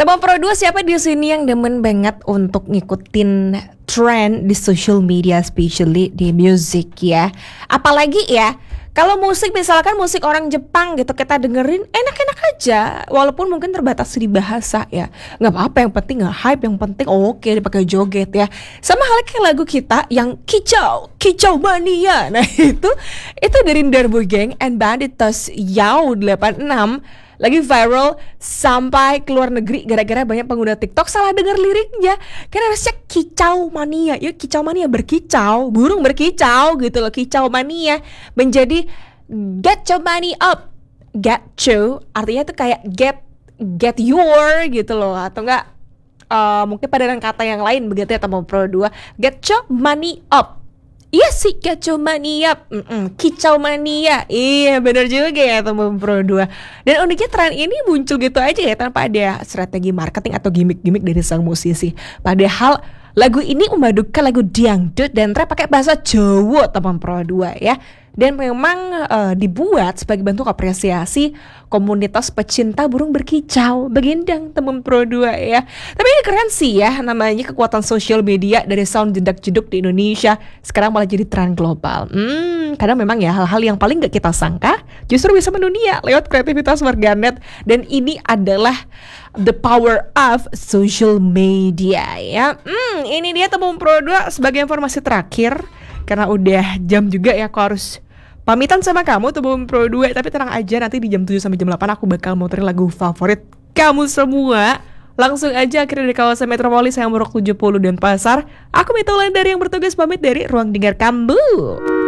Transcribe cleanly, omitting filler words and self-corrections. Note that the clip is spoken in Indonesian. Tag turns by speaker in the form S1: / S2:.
S1: Tebang Pro 2 siapa di sini yang demen banget untuk ngikutin trend di social media, especially di music ya. Apalagi ya, kalau musik misalkan musik orang Jepang gitu kita dengerin enak-enak aja, walaupun mungkin terbatas di bahasa ya. Nggak apa-apa, yang penting nge-hype, yang penting oke dipakai joget ya. Sama halnya kayak lagu kita yang Kicau Mania. Nah itu dari Darbo Gang and Banditos Yao 86 lagi viral sampai ke luar negeri gara-gara banyak pengguna TikTok salah dengar liriknya. Karena harusnya kicau mania. Ya kicau mania, berkicau, burung berkicau gitu loh. Kicau mania menjadi get your money up. Get you artinya tuh kayak get your gitu loh. Atau enggak mungkin padanan kata yang lain begitu ya Tebang Pro 2. Get your money up. Iya sih, kicau mania, kicau mania. Iya benar juga ya Tebang Pro 2. Dan uniknya tren ini muncul gitu aja ya, tanpa ada strategi marketing atau gimmick-gimmick dari sang musisi. Padahal lagu ini memadukan lagu dangdut dan rap pakai bahasa Jawa Tebang Pro 2 ya. Dan memang dibuat sebagai bentuk apresiasi komunitas pecinta burung berkicau Begindang Tebang Pro 2 ya. Tapi ini keren sih ya, namanya kekuatan sosial media dari sound jedak-jeduk di Indonesia sekarang malah jadi tren global. Kadang memang ya hal-hal yang paling gak kita sangka justru bisa mendunia lewat kreativitas warganet. Dan ini adalah the power of social media ya. Ini dia Tebang Pro 2 sebagai informasi terakhir. Karena udah jam juga ya, aku harus pamitan sama kamu Tebang Pro 2. Tapi tenang aja, nanti di jam 7 sampai jam 8 aku bakal muterin lagu favorit kamu semua. Langsung aja akhirnya dari kawasan Metropolis yang Morok 70 dan Pasar. Aku Mita Wulandari yang bertugas pamit dari Ruang Dengar Kamu.